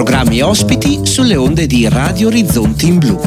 Programmi ospiti sulle onde di Radio Orizzonti in Blu.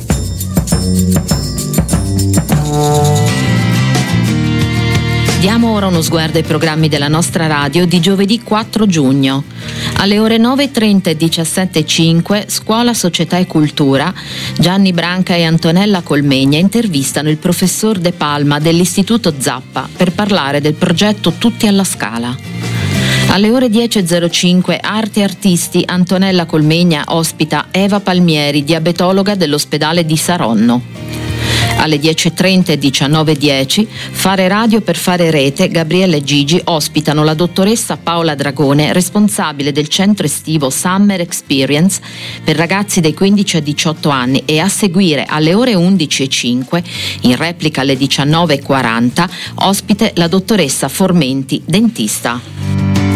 Diamo ora uno sguardo ai programmi della nostra radio di giovedì 4 giugno. Alle ore 9.30 e 17.05, Scuola, Società e Cultura, Gianni Branca e Antonella Colmegna intervistano il professor De Palma dell'Istituto Zappa per parlare del progetto Tutti alla Scala. Alle ore 10.05, Arte e Artisti, Antonella Colmegna ospita Eva Palmieri, diabetologa dell'ospedale di Saronno. Alle 10.30 e 19.10, Fare radio per fare rete, Gabriele e Gigi ospitano la dottoressa Paola Dragone, responsabile del centro estivo Summer Experience per ragazzi dai 15 a 18 anni, e a seguire alle ore 11.05, in replica alle 19.40, ospite la dottoressa Formenti, dentista.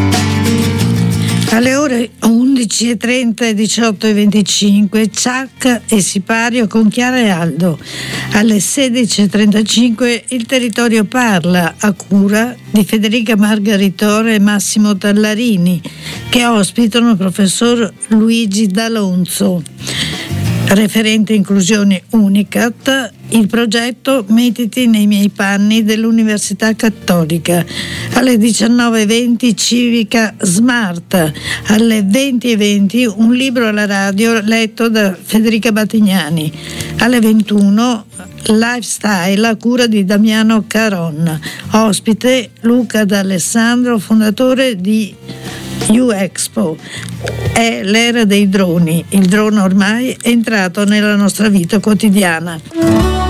Alle ore 11.30 e 18.25, Ciak e Sipario con Chiara e Aldo. Alle 16.35 Il Territorio Parla, a cura di Federica Margaritore e Massimo Tallarini, che ospitano il professor Luigi D'Alonso, referente inclusione Unicat, il progetto Mettiti nei miei panni dell'Università Cattolica. Alle 19.20 Civica Smart, alle 20.20 un libro alla radio letto da Federica Battignani, alle 21 Lifestyle a cura di Damiano Caron, ospite Luca D'Alessandro, fondatore di U-Expo. È l'era dei droni, il drone ormai è entrato nella nostra vita quotidiana.